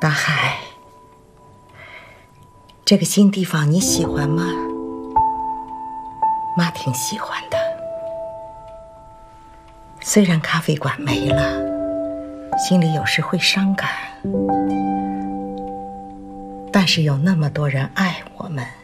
大海，这个新地方你喜欢吗？妈挺喜欢的。虽然咖啡馆没了，心里有时会伤感，但是有那么多人爱我们。